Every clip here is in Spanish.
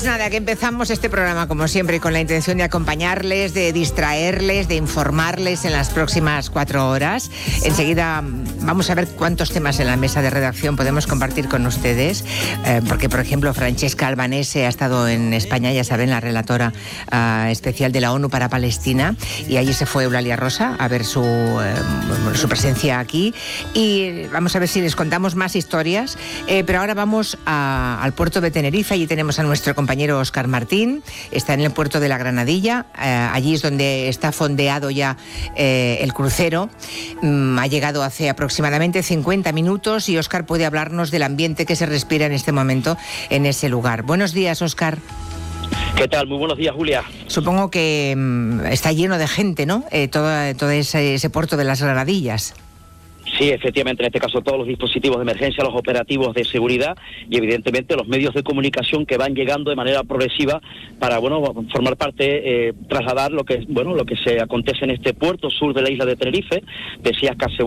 nada, que empezamos este programa como siempre con la intención de acompañarles, de distraerles, de informarles en las próximas 4 horas. Enseguida vamos a ver cuántos temas en la mesa de redacción podemos compartir con ustedes, porque por ejemplo Francesca Albanese ha estado en España, ya saben, la relatora especial de la ONU para Palestina, y allí se fue Eulalia Rosa a ver su presencia aquí, y vamos a ver si les contamos más historias, pero ahora vamos al puerto de Tenerife. Allí tenemos a nuestro compañero Óscar Martín, está en el puerto de la Granadilla, allí es donde está fondeado ya el crucero. Ha llegado hace aproximadamente 50 minutos y Óscar puede hablarnos del ambiente que se respira en este momento en ese lugar. Buenos días, Óscar. ¿Qué tal? Muy buenos días, Julia. Supongo que está lleno de gente, ¿no? Todo ese puerto de las Granadillas. Sí, efectivamente, en este caso todos los dispositivos de emergencia, los operativos de seguridad y evidentemente los medios de comunicación que van llegando de manera progresiva para, formar parte, trasladar lo que se acontece en este puerto sur de la isla de Tenerife. Decías que hace,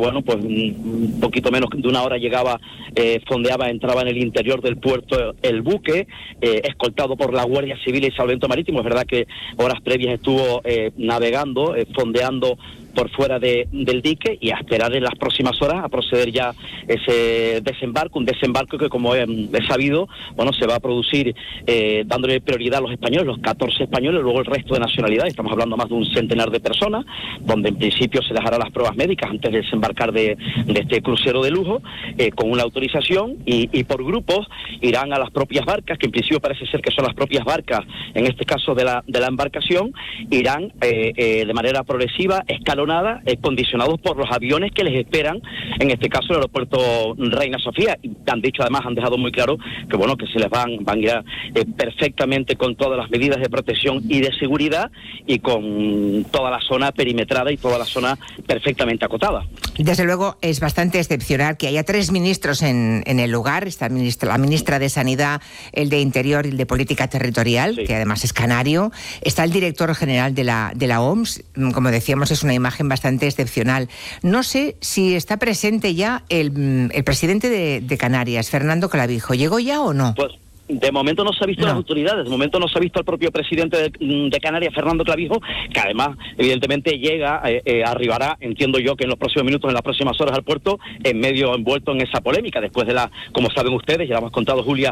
un poquito menos de una hora llegaba, fondeaba, entraba en el interior del puerto el buque, escoltado por la Guardia Civil y Salvamento Marítimo. Es verdad que horas previas estuvo navegando, fondeando por fuera del dique, y a esperar en las próximas horas a proceder ya ese desembarco, un desembarco que, como he sabido, se va a producir dándole prioridad a los españoles, los 14 españoles, luego el resto de nacionalidades. Estamos hablando más de un centenar de personas, donde en principio se les hará las pruebas médicas antes de desembarcar de este crucero de lujo, con una autorización, y por grupos irán a las propias barcas, que en principio parece ser que son las propias barcas, en este caso de la embarcación, irán de manera progresiva, escalonada, condicionados por los aviones que les esperan, en este caso el aeropuerto Reina Sofía. Y han dejado muy claro que se les van a ir perfectamente con todas las medidas de protección y de seguridad, y con toda la zona perimetrada y toda la zona perfectamente acotada. Desde luego es bastante excepcional que haya 3 ministros en el lugar. Está la ministra de Sanidad, el de Interior y el de Política Territorial, sí, que además es canario. Está el director general de la OMS. Como decíamos, es una imagen bastante excepcional. No sé si está presente ya el presidente de Canarias, Fernando Clavijo. ¿Llegó ya o no? Pues de momento no se ha visto las autoridades, de momento no se ha visto al propio presidente de Canarias, Fernando Clavijo, que además evidentemente arribará, entiendo yo, que en los próximos minutos, en las próximas horas, al puerto, envuelto en esa polémica, después de como saben ustedes, ya lo hemos contado, Julia,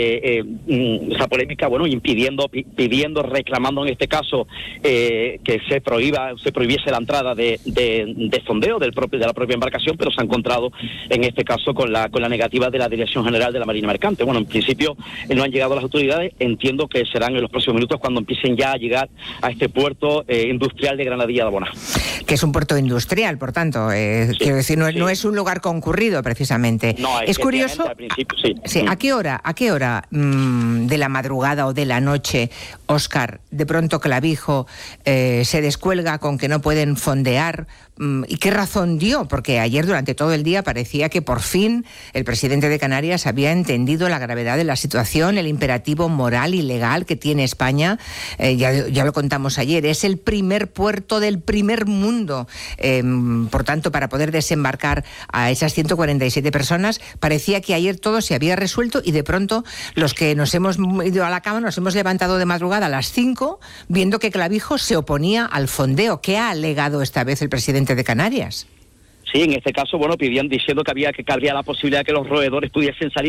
esa polémica, pidiendo, reclamando en este caso que se prohibiese la entrada de fondeo de la propia embarcación, pero se ha encontrado en este caso con la negativa de la Dirección General de la Marina Mercante. En principio no han llegado las autoridades, entiendo que serán en los próximos minutos cuando empiecen ya a llegar a este puerto industrial de Granadilla de Abona. Que es un puerto industrial, por tanto, sí, quiero decir, no es un lugar concurrido precisamente. No, es curioso, al principio, sí. Sí, ¿a qué hora de la madrugada o de la noche, Óscar, de pronto Clavijo se descuelga con que no pueden fondear? ¿Y qué razón dio? Porque ayer durante todo el día parecía que por fin el presidente de Canarias había entendido la gravedad de la situación, el imperativo moral y legal que tiene España. Ya lo contamos ayer, es el primer puerto del primer mundo. Por tanto, para poder desembarcar a esas 147 personas, parecía que ayer todo se había resuelto, y de pronto los que nos hemos ido a la cama nos hemos levantado de madrugada a las 5 viendo que Clavijo se oponía al fondeo. ¿Qué ha alegado esta vez el presidente de Canarias? Sí, en este caso, diciendo que habría la posibilidad de que los roedores pudiesen salir